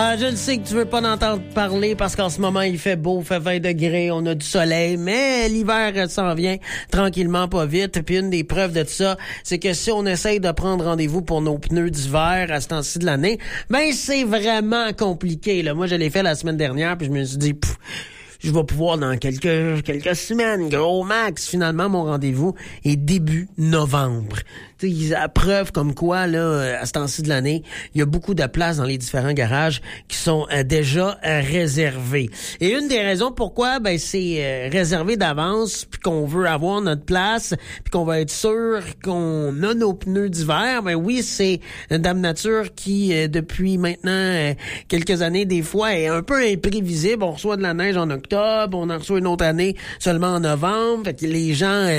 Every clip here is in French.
Je le sais que tu veux pas en entendre parler parce qu'en ce moment, il fait beau, il fait 20 degrés, on a du soleil, mais l'hiver s'en vient tranquillement, pas vite. Puis une des preuves de ça, c'est que si on essaye de prendre rendez-vous pour nos pneus d'hiver à ce temps-ci de l'année, ben c'est vraiment compliqué. Là. Moi, je l'ai fait la semaine dernière, puis je me suis dit... je vais pouvoir dans quelques semaines, gros max. Finalement, mon rendez-vous est début novembre. Tu sais, à preuve comme quoi, là, à ce temps-ci de l'année, il y a beaucoup de places dans les différents garages qui sont déjà réservées. Et une des raisons pourquoi, ben, c'est réservé d'avance, puis qu'on veut avoir notre place, puis qu'on va être sûr qu'on a nos pneus d'hiver. Ben oui, c'est Dame Nature qui, depuis maintenant quelques années, des fois, est un peu imprévisible. On reçoit de la neige en octobre, on en reçoit une autre année seulement en novembre. Fait que les gens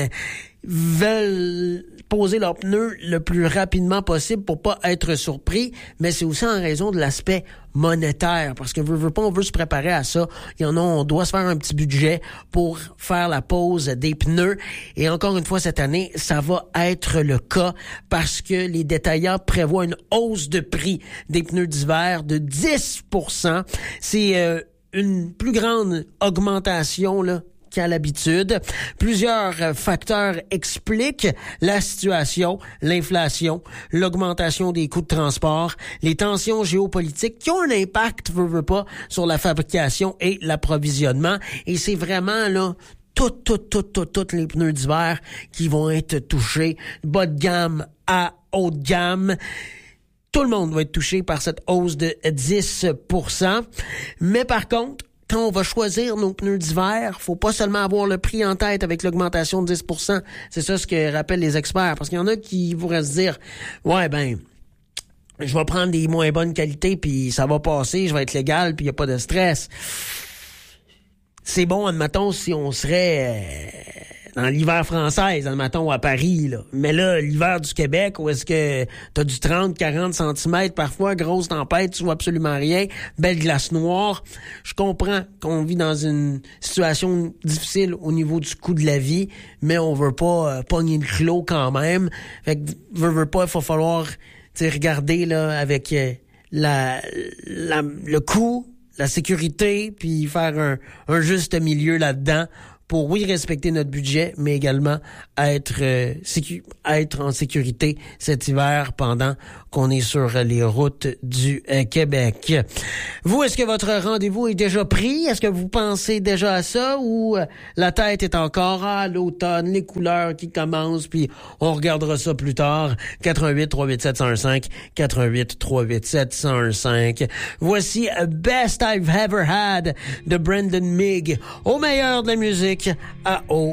veulent poser leurs pneus le plus rapidement possible pour pas être surpris, mais c'est aussi en raison de l'aspect monétaire, parce que veut pas, on veut se préparer à ça. On doit se faire un petit budget pour faire la pose des pneus. Et encore une fois, cette année, ça va être le cas parce que les détaillants prévoient une hausse de prix des pneus d'hiver de 10%. C'est une plus grande augmentation, là, qu'à l'habitude. Plusieurs facteurs expliquent la situation, l'inflation, l'augmentation des coûts de transport, les tensions géopolitiques qui ont un impact, veut pas, sur la fabrication et l'approvisionnement. Et c'est vraiment, là, toutes les pneus d'hiver qui vont être touchés, bas de gamme à haut de gamme. Tout le monde va être touché par cette hausse de 10%. Mais par contre, quand on va choisir nos pneus d'hiver, faut pas seulement avoir le prix en tête avec l'augmentation de 10%. C'est ça ce que rappellent les experts. Parce qu'il y en a qui voudraient se dire, ouais, ben, je vais prendre des moins bonnes qualités puis ça va passer, je vais être légal puis il y a pas de stress. C'est bon, admettons, si on serait dans l'hiver française, admettons, à Paris, là. Mais là, l'hiver du Québec, où est-ce que t'as du 30-40 cm parfois, grosse tempête, tu vois absolument rien, belle glace noire. Je comprends qu'on vit dans une situation difficile au niveau du coût de la vie, mais on veut pas pogner le clos quand même. Fait que, veut pas, il va falloir, regarder, là, avec le coût, la sécurité, puis faire un juste milieu là-dedans pour, oui, respecter notre budget, mais également être en sécurité cet hiver pendant qu'on est sur les routes du Québec. Vous, est-ce que votre rendez-vous est déjà pris? Est-ce que vous pensez déjà à ça ou la tête est encore à l'automne, les couleurs qui commencent, puis on regardera ça plus tard? 88-387-115, 88-387-115. Voici Best I've Ever Had de Brendan Mieg, au meilleur de la musique à haut